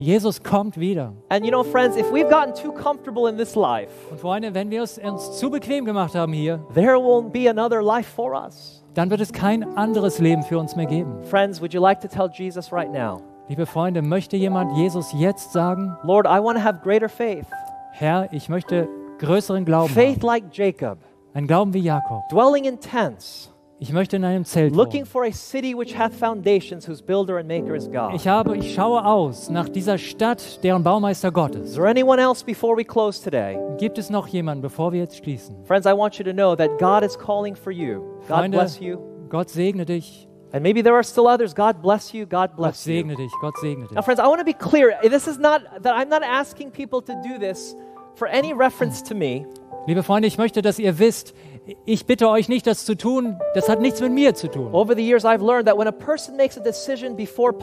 Jesus kommt wieder. And you know, friends, if we've gotten too comfortable in this life, Und Freunde, wenn wir es uns zu bequem gemacht haben hier, there won't be another life for us. dann wird es kein anderes Leben für uns mehr geben. Friends, would you like to tell Jesus right now, Liebe Freunde, möchte jemand Jesus jetzt sagen, Lord, I want to have greater faith. Herr, ich möchte größeren Glauben Faith haben. like Jacob, Ein Glauben wie Jakob. dwelling in tents, Ich möchte in einem Zelt looking wohnen. for a city which hath foundations, whose builder and maker is God. Ich schaue aus nach dieser Stadt, deren Baumeister Gott Is ist. there anyone else before we close today? Gibt es noch jemanden, bevor wir jetzt schließen? Friends, I want you to know that God is calling for you. God Freunde, bless you. Gott segne dich. And maybe there are still others. God bless you. God Gott bless you. segne dich. Gott segne dich. Now, friends, I want to be clear. This is not that I'm not asking people to do this for any reference to me. Liebe Freunde, ich möchte, dass ihr wisst, ich bitte euch nicht, das zu tun. Das hat nichts mit mir zu tun. Over the years, I've learned that when a person makes a decision before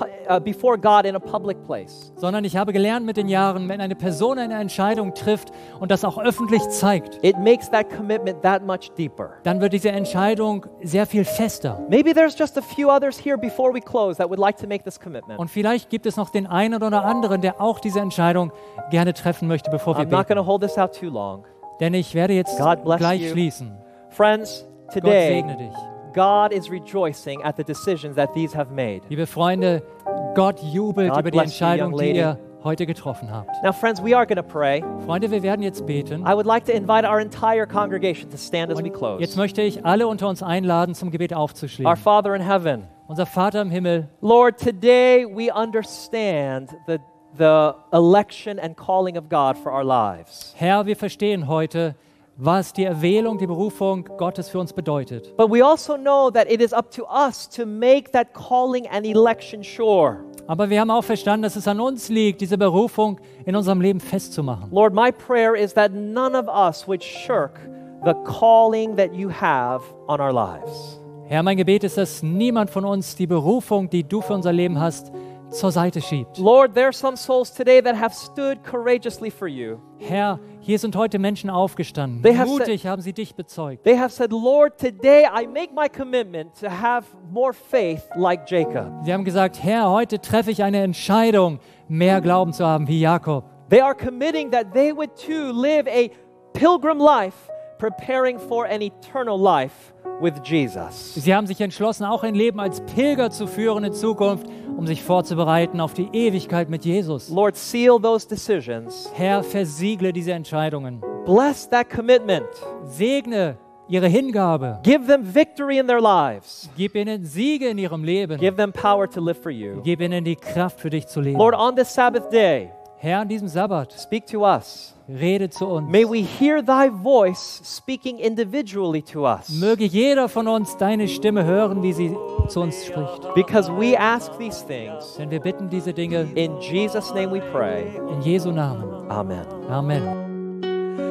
God in a public place, Sondern ich habe gelernt mit den Jahren, wenn eine Person eine Entscheidung trifft und das auch öffentlich zeigt, it makes that commitment that much deeper. dann wird diese Entscheidung sehr viel fester. Maybe there's just a few others here before we close that would like to make this commitment. Und vielleicht gibt es noch den einen oder anderen, der auch diese Entscheidung gerne treffen möchte, bevor wir I'm not going beten. to hold this out too long. Denn ich werde jetzt God bless gleich you. schließen. Friends, Gott today, segne dich. God is rejoicing at the decisions that these have made. Liebe Freunde, Gott jubelt God über die bless you, Entscheidung, young die lady. ihr heute getroffen habt. Now, friends, we are going to pray. Freunde, wir werden jetzt beten. I would like to invite our entire congregation to stand as we close. Jetzt möchte ich alle unter uns einladen, zum Gebet Our aufzuschließen. Father in heaven, Unser Vater im Himmel, Lord, today we understand the election and calling of God for our lives. Herr, wir verstehen heute, was die Erwählung, die Berufung Gottes für uns bedeutet. But we also know that it is up to us to make that calling and election sure. Aber wir haben auch verstanden, dass es an uns liegt, diese Berufung in unserem Leben festzumachen. Lord, my prayer is that none of us would shirk the calling that you have on our lives. Herr, mein Gebet ist, dass niemand von uns die Berufung, die du für unser Leben hast, zur Seite schiebt. Lord, there are some souls today that have stood courageously for you. Herr, hier sind heute Menschen aufgestanden. They have Mutig haben sie dich bezeugt. They have said, Lord, today I make my commitment to have more faith like Jacob. Sie haben gesagt, Herr, heute treffe ich eine Entscheidung, mehr Glauben zu haben wie Jakob. They are committing that they would too live a pilgrim life, preparing for an eternal life with Jesus. Sie haben sich entschlossen, auch ein Leben als Pilger zu führen in Zukunft, um sich vorzubereiten auf die Ewigkeit mit Jesus. Lord, seal those decisions. Herr, versiegle diese Entscheidungen. Bless that commitment. Segne ihre Hingabe. Give them victory in their lives. Gib ihnen Siege in ihrem Leben. Give them power to live for you. Gib ihnen die Kraft, für dich zu leben. Lord, on this Sabbath day, Herr, an diesem Sabbat, speak to us. rede zu uns. May we hear thy voice speaking individually to us. Möge jeder von uns deine Stimme hören, wie sie zu uns spricht. Because we ask these things. Denn wir bitten diese Dinge In Jesus' name we pray. in Jesu Namen. Amen. Amen.